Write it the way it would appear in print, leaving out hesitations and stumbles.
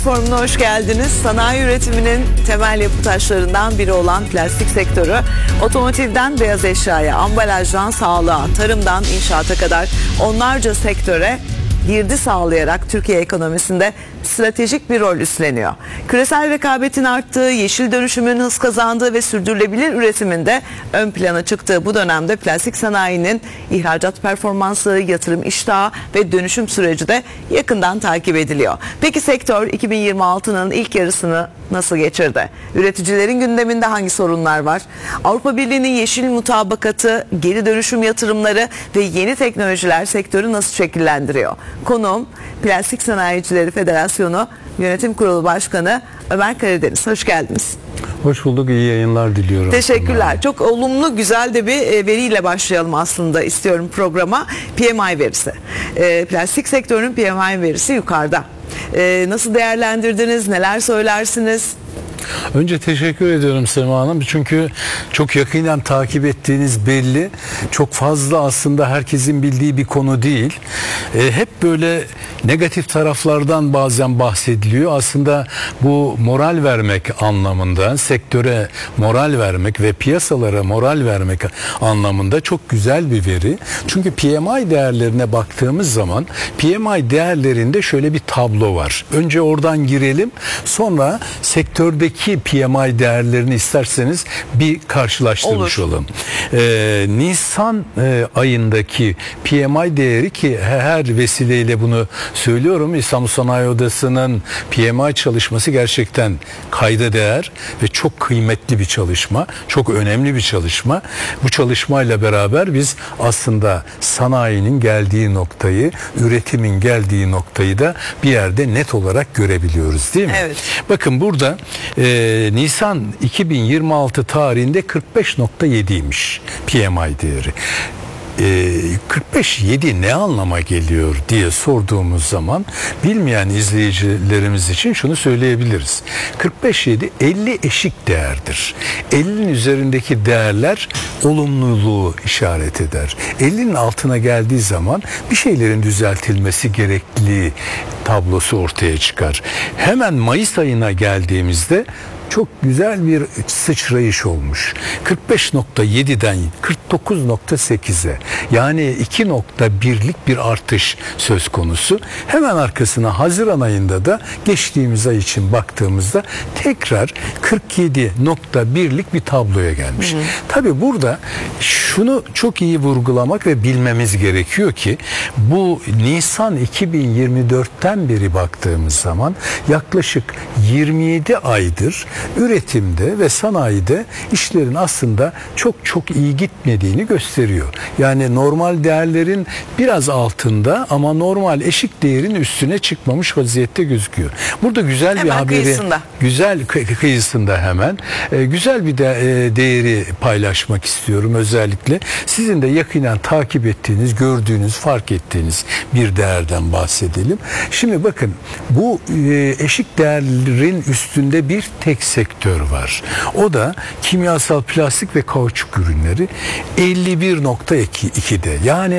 Forumuna hoş geldiniz. Sanayi üretiminin temel yapı taşlarından biri olan plastik sektörü, otomotivden beyaz eşyaya, ambalajdan sağlığa, tarımdan inşaata kadar onlarca sektöre girdi sağlayarak Türkiye ekonomisinde stratejik bir rol üstleniyor. Küresel rekabetin arttığı, yeşil dönüşümün hız kazandığı ve sürdürülebilir üretiminde ön plana çıktığı bu dönemde plastik sanayinin ihracat performansı, yatırım iştahı ve dönüşüm süreci de yakından takip ediliyor. Peki sektör 2026'nın ilk yarısını nasıl geçirdi? Üreticilerin gündeminde hangi sorunlar var? Avrupa Birliği'nin yeşil mutabakatı, geri dönüşüm yatırımları ve yeni teknolojiler sektörü nasıl şekillendiriyor? Konuğum Plastik Sanayicileri Federasyonu Yönetim Kurulu Başkanı Ömer Karadeniz. Hoş geldiniz. Hoş bulduk. İyi yayınlar diliyorum. Teşekkürler. Çok olumlu, güzel de bir veriyle başlayalım aslında istiyorum programa. PMI verisi. Plastik sektörünün PMI verisi yukarıda. Nasıl değerlendirdiniz? Neler söylersiniz? Önce teşekkür ediyorum Sema Hanım. Çünkü çok yakinen takip ettiğiniz belli. Çok fazla aslında herkesin bildiği bir konu değil. Hep böyle negatif taraflardan bazen bahsediliyor. Aslında bu moral vermek anlamında, sektöre moral vermek ve piyasalara moral vermek anlamında çok güzel bir veri. Çünkü PMI değerlerine baktığımız zaman PMI değerlerinde şöyle bir tablo var. Önce oradan girelim. Sonra sektördeki PMI değerlerini isterseniz bir karşılaştırmış olalım. Nisan ayındaki PMI değeri, ki her vesileyle bunu söylüyorum, İstanbul Sanayi Odası'nın PMI çalışması gerçekten kayda değer ve çok kıymetli bir çalışma, çok önemli bir çalışma. Bu çalışmayla beraber biz aslında sanayinin geldiği noktayı, üretimin geldiği noktayı da bir yerde net olarak görebiliyoruz, değil mi? Evet. Bakın burada Nisan 2026 tarihinde 45.7'ymiş PMI değeri. 45.7 ne anlama geliyor diye sorduğumuz zaman bilmeyen izleyicilerimiz için şunu söyleyebiliriz. 45.7 50 eşik değerdir. 50'nin üzerindeki değerler olumluluğu işaret eder. 50'nin altına geldiği zaman bir şeylerin düzeltilmesi gerekli tablosu ortaya çıkar. Hemen Mayıs ayına geldiğimizde çok güzel bir sıçrayış olmuş. 45.7'den 49.8'e, yani 2.1'lik bir artış söz konusu. Hemen arkasına Haziran ayında da geçtiğimiz ay için baktığımızda tekrar 47.1'lik bir tabloya gelmiş. Tabii burada şunu çok iyi vurgulamak ve bilmemiz gerekiyor ki bu Nisan 2024'ten beri baktığımız zaman yaklaşık 27 aydır üretimde ve sanayide işlerin aslında çok iyi gitmediğini gösteriyor. Yani normal değerlerin biraz altında ama normal eşik değerin üstüne çıkmamış vaziyette gözüküyor. Burada güzel hemen bir haberi, kıyısında hemen güzel bir değeri paylaşmak istiyorum özellikle. Sizin de yakinen takip ettiğiniz, gördüğünüz, fark ettiğiniz bir değerden bahsedelim. Şimdi bakın, bu eşik değerlerin üstünde bir tek sektör var. O da kimyasal plastik ve kauçuk ürünleri 51.2'de. Yani